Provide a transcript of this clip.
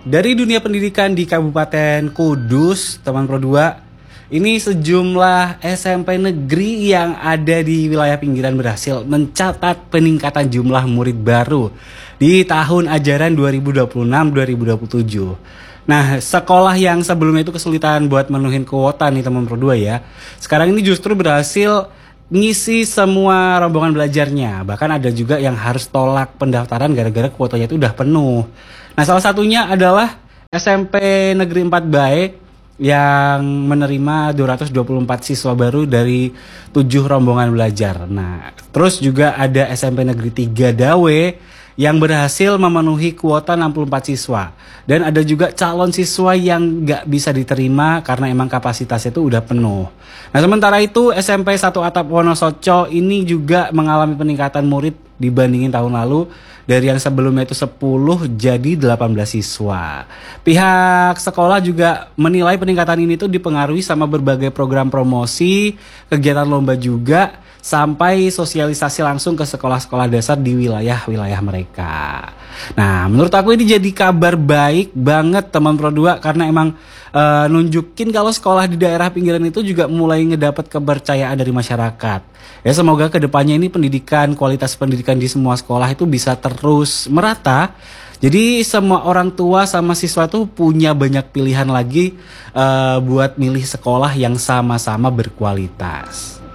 Dari dunia pendidikan di Kabupaten Kudus, teman Pro 2, ini sejumlah SMP negeri yang ada di wilayah pinggiran berhasil mencatat peningkatan jumlah murid baru di tahun ajaran 2026-2027. Nah, sekolah yang sebelumnya itu kesulitan buat menuhin kuota nih teman Pro 2 ya. Sekarang ini justru berhasil ngisi semua rombongan belajarnya. Bahkan ada juga yang harus tolak pendaftaran gara-gara kuotanya itu udah penuh. Nah, salah satunya adalah SMP Negeri 4 Bae yang menerima 224 siswa baru dari 7 rombongan belajar. Nah, terus juga ada SMP Negeri 3 Dawe yang berhasil memenuhi kuota 64 siswa. Dan ada juga calon siswa yang nggak bisa diterima karena emang kapasitasnya itu udah penuh. Nah, sementara itu SMP 1 Atap Wonosoco ini juga mengalami peningkatan murid dibandingin tahun lalu. Dari yang sebelumnya itu 10 jadi 18 siswa. Pihak sekolah juga menilai peningkatan ini tuh dipengaruhi sama berbagai program promosi, kegiatan lomba juga, sampai sosialisasi langsung ke sekolah-sekolah dasar di wilayah-wilayah mereka. Nah, menurut aku ini jadi kabar baik banget teman Pro 2 karena emang nunjukin kalau sekolah di daerah pinggiran itu juga mulai ngedapat kepercayaan dari masyarakat. Ya, semoga kedepannya ini kualitas pendidikan di semua sekolah itu bisa terus merata. Jadi semua orang tua sama siswa tuh punya banyak pilihan lagi buat milih sekolah yang sama-sama berkualitas.